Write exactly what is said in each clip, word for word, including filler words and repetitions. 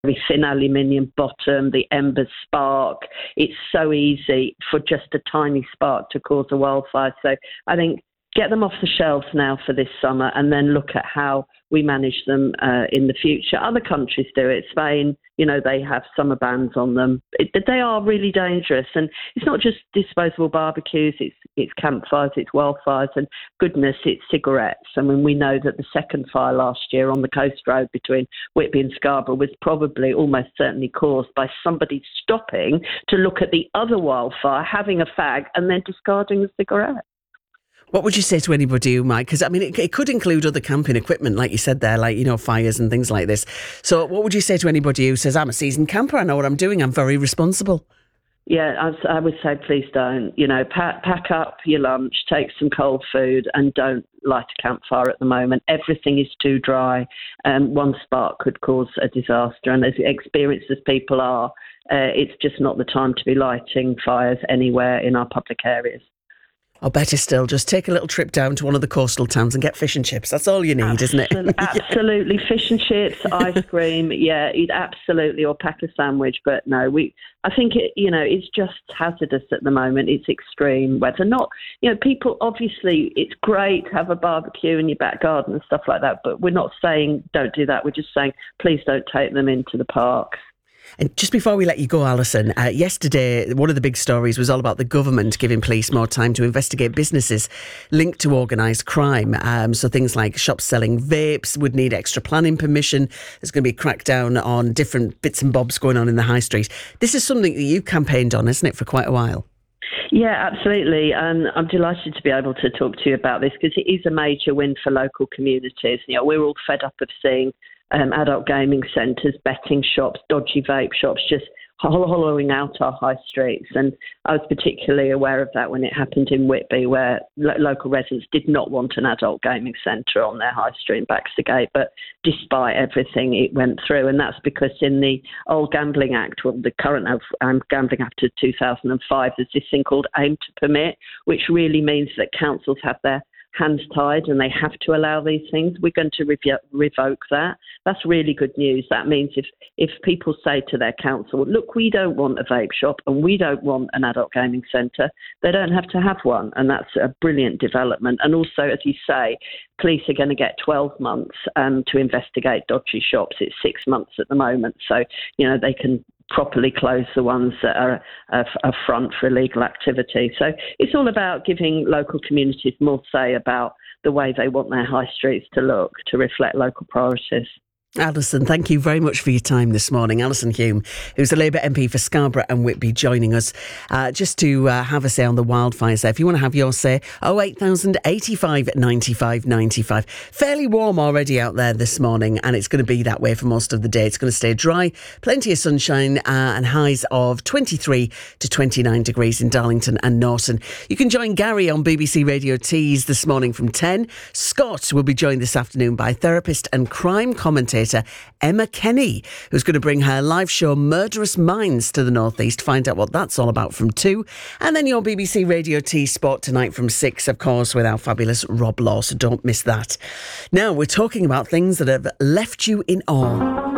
very thin aluminium bottom, the embers spark. It's so easy for just a tiny spark to cause a wildfire. So I think get them off the shelves now for this summer and then look at how we manage them uh, in the future. Other countries do it. Spain, you know, they have summer bans on them. It, they are really dangerous. And it's not just disposable barbecues, it's it's campfires, it's wildfires, and goodness, it's cigarettes. I mean, we know that the second fire last year on the coast road between Whitby and Scarborough was probably almost certainly caused by somebody stopping to look at the other wildfire, having a fag, and then discarding the cigarette. What would you say to anybody who might, because I mean, it, it could include other camping equipment, like you said there, like, you know, fires and things like this. So what would you say to anybody who says, I'm a seasoned camper, I know what I'm doing, I'm very responsible? Yeah, I, I would say please don't. You know, pack, pack up your lunch, take some cold food, and don't light a campfire at the moment. Everything is too dry. Um, one spark could cause a disaster. And as experienced as people are, uh, it's just not the time to be lighting fires anywhere in our public areas. Or better still, just take a little trip down to one of the coastal towns and get fish and chips. That's all you need, absolutely, isn't it? Absolutely. Fish and chips, ice cream. Yeah, eat absolutely. Or pack a sandwich. But no, we. I think, it, you know, it's just hazardous at the moment. It's extreme weather. Not, you know, people, obviously, it's great to have a barbecue in your back garden and stuff like that. But we're not saying don't do that. We're just saying please don't take them into the parks. And just before we let you go, Alison, uh, yesterday, one of the big stories was all about the government giving police more time to investigate businesses linked to organised crime. Um, so things like shops selling vapes would need extra planning permission. There's going to be a crackdown on different bits and bobs going on in the high street. This is something that you campaigned on, isn't it, for quite a while? Yeah, absolutely. And I'm delighted to be able to talk to you about this because it is a major win for local communities. You know, we're all fed up of seeing Um, adult gaming centres, betting shops, dodgy vape shops, just hollowing out our high streets. And I was particularly aware of that when it happened in Whitby, where lo- local residents did not want an adult gaming centre on their high street in Baxter Gate. But despite everything, it went through. And that's because in the old Gambling Act, well, the current um, Gambling Act of two thousand five, there's this thing called aim to permit, which really means that councils have their hands tied and they have to allow these things. We're going to rev- revoke that. That's really good news. That means if, if people say to their council, look, we don't want a vape shop and we don't want an adult gaming centre, they don't have to have one. And that's a brilliant development. And also, as you say, police are going to get twelve months um, to investigate dodgy shops. It's six months at the moment. So, you know, they can properly close the ones that are a, a front for illegal activity. So it's all about giving local communities more say about the way they want their high streets to look, to reflect local priorities. Alison, thank you very much for your time this morning. Alison Hume, who's a Labour M P for Scarborough and Whitby, joining us uh, just to uh, have a say on the wildfires there. If you want to have your say, oh eight thousand eighty-five ninety-five ninety-five. Fairly warm already out there this morning, and it's going to be that way for most of the day. It's going to stay dry, plenty of sunshine, uh, and highs of twenty-three to twenty-nine degrees in Darlington and Norton. You can join Gary on B B C Radio Tees this morning from ten. Scott will be joined this afternoon by therapist and crime commentator Emma Kenny, who's going to bring her live show Murderous Minds to the Northeast. Find out what that's all about from two. And then your B B C Radio T Sport tonight from six, of course, with our fabulous Rob Law, so don't miss that. Now, we're talking about things that have left you in awe.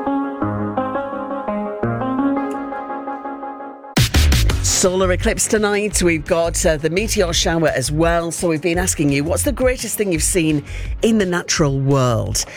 Solar eclipse tonight. We've got uh, the meteor shower as well. So we've been asking you, what's the greatest thing you've seen in the natural world?